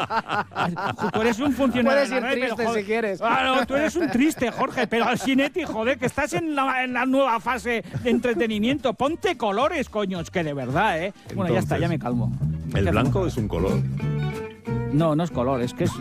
Tú eres un funcionario. Puedes ir triste si quieres. Claro, tú eres un triste, Jorge, pero Asinetti, joder, que estás en la nueva fase de entretenimiento. Ponte colores, coños, que de verdad, ¿eh? Entonces, bueno, ya está, ya me calmo. El blanco es un color. No, no es color, es que es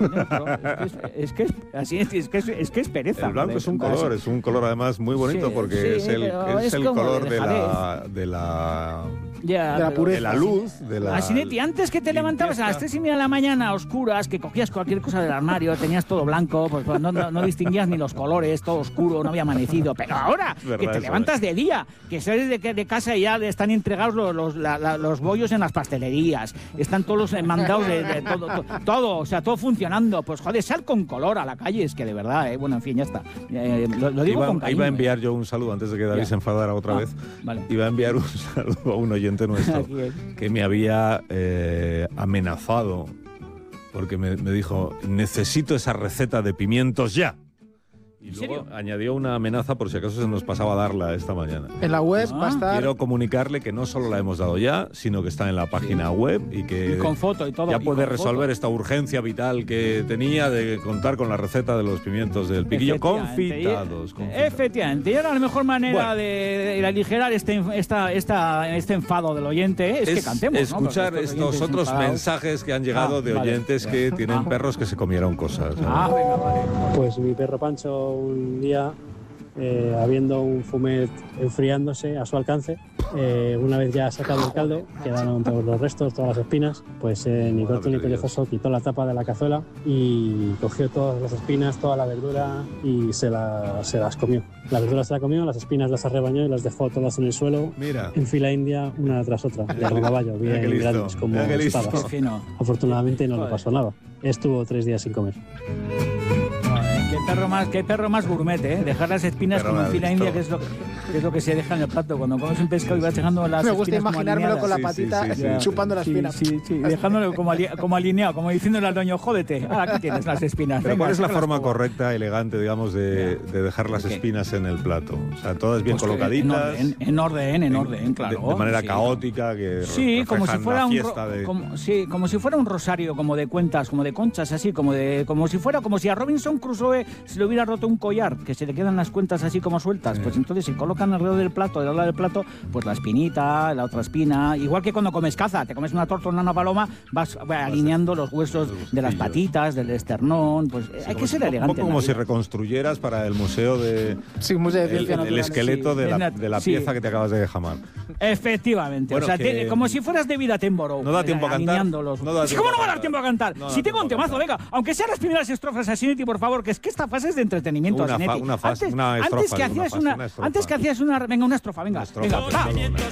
pereza. El blanco es un color además muy bonito porque es el color de la pureza, de la luz, de la... Asinetti, antes que te levantabas a las 3:30 de la mañana a oscuras, que cogías cualquier cosa del armario, tenías todo blanco, pues no distinguías ni los colores, todo oscuro, no había amanecido. Pero ahora, que te levantas de día, que sales de casa y ya están entregados los bollos en las pastelerías, están todos los mandados de todo, o sea, todo funcionando. Pues joder, sal con color a la calle, es que de verdad, bueno, en fin, ya está. Lo digo con cariño. Iba a enviar yo un saludo antes de que David se enfadara otra vez. Vale. Iba a enviar un saludo a un oyente nuestro que me había amenazado porque me dijo: necesito esa receta de pimientos ya. Y luego añadió una amenaza por si acaso se nos pasaba a darla esta mañana. En la web va a estar... Quiero comunicarle que no solo la hemos dado ya, sino que está en la página web y que con foto y todo, ya puede resolver esta urgencia vital que tenía de contar con la receta de los pimientos del piquillo confitados. Efectivamente. Y ahora la mejor manera de aligerar este enfado del oyente es que cantemos. Escuchar estos otros enfadados. Mensajes que han llegado de oyentes que tienen perros que se comieron cosas. Venga, vale. Pues mi perro Pancho un día, habiendo un fumet enfriándose a su alcance, una vez ya sacado el caldo, quedaron todos los restos, todas las espinas, pues ni corto ni perezoso quitó la tapa de la cazuela y cogió todas las espinas, toda la verdura y se las comió. La verdura se la comió, las espinas las arrebañó y las dejó todas en el suelo, en fila india, una tras otra, de rodaballo, bien grandes como espadas. Afortunadamente no le pasó nada. Estuvo 3 días sin comer. Qué perro más gourmet, ¿eh? Dejar las espinas como en fila india, que es lo que se deja en el plato. Cuando comes un pescado y vas dejando las espinas. Me gusta imaginármelo con la patita chupando las espinas. Sí, dejándolo como alineado, como diciéndole al dueño: jódete, ahora aquí tienes las espinas. Pero ¿cuál es la forma correcta, elegante, digamos, de dejar las espinas en el plato? O sea, todas bien colocaditas. En orden, claro. De manera caótica, que como si fuera como si fuera un rosario, como de cuentas, como de conchas, así, como si a Robinson Crusoe se le hubiera roto un collar, que se le quedan las cuentas así como sueltas. Pues entonces se colocan alrededor del plato, del lado del plato, pues la espinita, la otra espina, igual que cuando comes caza, te comes una torta o una paloma, vas alineando los huesos de las patitas, del esternón, pues hay que ser elegante. Un poco como si reconstruyeras para el museo de el esqueleto de la pieza que te acabas de jamar. Efectivamente, bueno, como si fueras de Vida Attenborough. No da tiempo a cantar. ¿Cómo no va a dar tiempo a cantar? Si tengo un temazo, venga, aunque sean las primeras estrofas, Asinetti, por favor, que es que esta fase es de entretenimiento. Antes que hacías una estrofa, venga.